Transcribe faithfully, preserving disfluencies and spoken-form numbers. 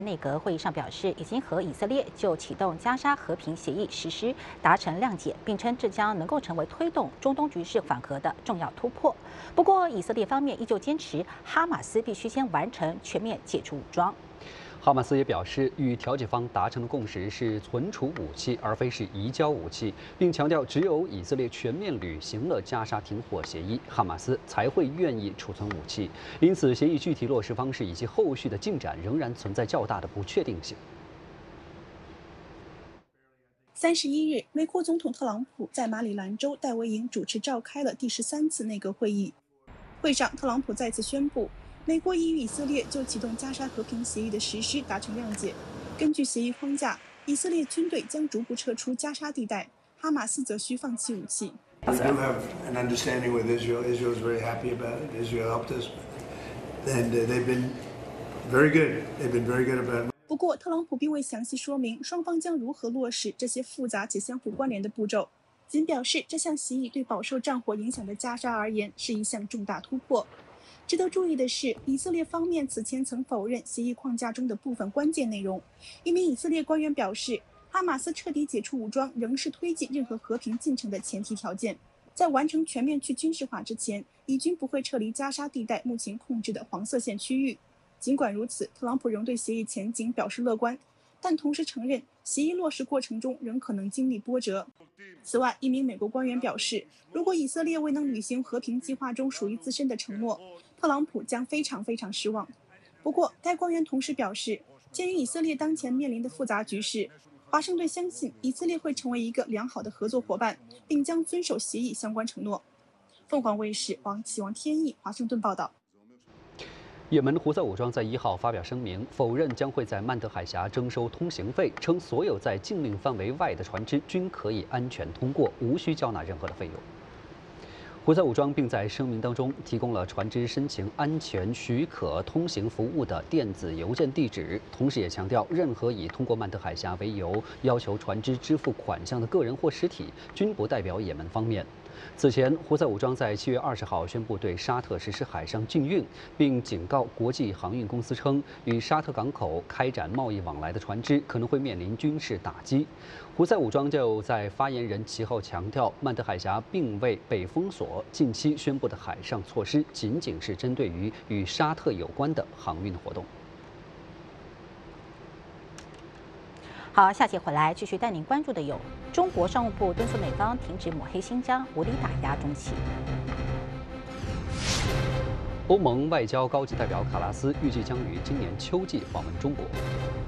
内阁会议上表示，已经和以色列就启动加沙和平协议实施达成谅解，并称这将能够成为推动中东局势缓和的重要突破。不过，以色列方面依旧坚持哈马斯必须先完成全面解除武装。 哈马斯也表示，与调解方达成的共识是存储武器，而非是移交武器，并强调只有以色列全面履行了加沙停火协议，哈马斯才会愿意储存武器。因此，协议具体落实方式以及后续的进展仍然存在较大的不确定性。 三十一日，美国总统特朗普在马里兰州戴维营主持召开了第十三次内阁会议。会上，特朗普再次宣布， 美国已与以色列就启动加沙和平协议的实施达成谅解。根据协议框架，以色列军队将逐步撤出加沙地带，哈马斯则需放弃武器。 We do have an understanding with Israel. Israel is very happy about it. Israel helped us, and they've been very good. They've been very good about it. 不过，特朗普并未详细说明双方将如何落实这些复杂且相互关联的步骤，仅表示这项协议对饱受战火影响的加沙而言是一项重大突破。 值得注意的是，以色列方面此前曾否认协议框架中的部分关键内容。一名以色列官员表示，哈马斯彻底解除武装仍是推进任何和平进程的前提条件。在完成全面去军事化之前，以军不会撤离加沙地带目前控制的黄色线区域。尽管如此，特朗普仍对协议前景表示乐观，但同时承认协议落实过程中仍可能经历波折。此外，一名美国官员表示，如果以色列未能履行和平计划中属于自身的承诺， 特朗普将非常非常失望。不过，该官员同时表示，鉴于以色列当前面临的复杂局势，华盛顿相信以色列会成为一个良好的合作伙伴，并将遵守协议相关承诺。凤凰卫视王启王天意华盛顿报道。 也门胡塞武装在一号发表声明，否认将会在曼德海峡征收通行费，称所有在禁令范围外的船只均可以安全通过，无需交纳任何的费用。 胡塞武装并在声明当中提供了船只申请安全许可通行服务的电子邮件地址，同时也强调，任何以通过曼德海峡为由要求船只支付款项的个人或实体，均不代表也门方面。此前，胡塞武装在七月二十号宣布对沙特实施海上禁运，并警告国际航运公司称，与沙特港口开展贸易往来的船只可能会面临军事打击。胡塞武装就在发言人其后强调，曼德海峡并未被封锁。 近期宣布的海上措施仅仅是针对于与沙特有关的航运活动。 好，下节回来继续带您关注的有：中国商务部敦促美方停止抹黑新疆，无理打压中企。 欧盟外交高级代表卡拉斯预计将于今年秋季访问中国。